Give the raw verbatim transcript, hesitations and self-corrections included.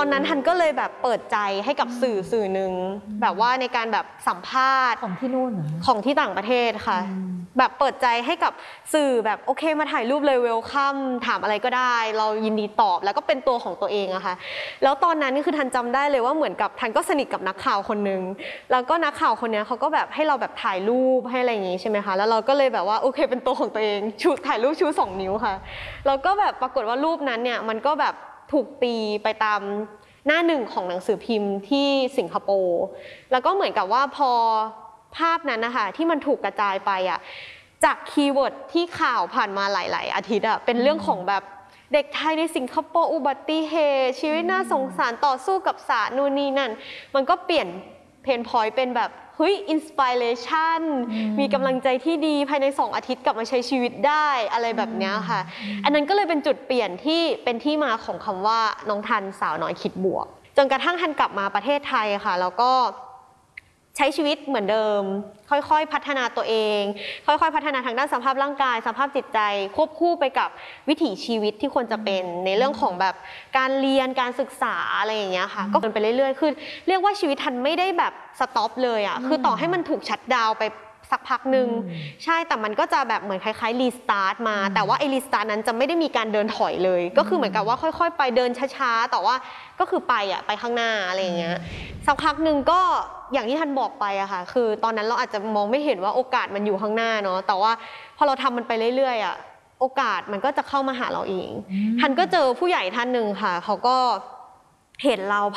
อนนั้นทันก็เลยแบบเปิดใจให้กับสื่อสื่อหนึ่งแบบว่าในการแบบสัมภาษณ์ของที่นู่นของที่ต่างประเทศค่ะแบบเปิดใจให้กับสื่อแบบโอเคมาถ่ายรูปเลยเวลคัมถามอะไรก็ได้เรายินดีตอบแล้วก็เป็นตัวของตัวเองอะค่ะแล้วตอนนั้นนี่คือทันจำได้เลยว่าเหมือนกับทันก็สนิทกับนักข่าวคนนึงแล้วก็นักข่าวคนนี้เขาก็แบบให้เราแบบถ่ายรูปให้อะไรอย่างงี้ใช่ไหมคะแล้วเราก็เลยแบบว่าโอเคเป็นตัวของตัวเองชูถ่ายรูปชูสองนิ้วค่ะแล้วก็แบบปรากฏว่ารูปนั้นเนี่ยมันก็แบบถูกตีไปตามหน้าหนึ่งของหนังสือพิมพ์ที่สิงคโปร์แล้วก็เหมือนกับว่าพอภาพนั้นนะคะที่มันถูกกระจายไปอ่ะจากคีย์เวิร์ดที่ข่าวผ่านมาหลายๆอาทิตย์อ่ะเป็นเรื่องของแบบเด็กไทยในสิงคโปร์อุบัติเหตุชีวิตน่าสงสารต่อสู้กับสารนู่นนี่นั่นมันก็เปลี่ยนเพนพอยต์เป็นแบบเฮ้ยอินสปิเรชันมีกำลังใจที่ดีภายในสองอาทิตย์กลับมาใช้ชีวิตได้อะไรแบบนี้ค่ะอันนั้นก็เลยเป็นจุดเปลี่ยนที่เป็นที่มาของคำว่าน้องทันสาวน้อยคิดบวกจนกระทั่งทันกลับมาประเทศไทยค่ะแล้วก็ใช้ชีวิตเหมือนเดิมค่อยๆพัฒนาตัวเองค่อยๆพัฒนาทางด้านสภาพร่างกายสภาพจิตใจควบคู่ไปกับวิถีชีวิตที่ควรจะเป็นในเรื่องของแบบการเรียนการศึกษาอะไรอย่างเงี้ยค่ะก็เดินไปเรื่อยๆคือเรียกว่าชีวิตทันไม่ได้แบบสต็อปเลยอ่ะคือต่อให้มันถูกชัตดาวน์ไปสักพักหนึ่งใช่แต่มันก็จะแบบเหมือนคล้ายๆรีสตาร์ทมาแต่ว่าไอ้รีสตาร์ทนั้นจะไม่ได้มีการเดินถอยเลยก็คือเหมือนกับว่าค่อยๆไปเดินช้าๆแต่ว่าก็คือไปอ่ะไปข้างหน้าอะไรอย่างเงี้ยสักพักหนึ่งก็อย่างที่ทันบอกไปอะค่ะคือตอนนั้นเราอาจจะมองไม่เห็นว่าโอกาสมันอยู่ข้างหน้าเนาะแต่ว่าพอเราทำมันไปเรื่อยๆอะโอกาสมันก็จะเข้ามาหาเราเองทันก็เจอผู้ใหญ่ท่านหนึ่งค่ะเขาก็เห็นเรา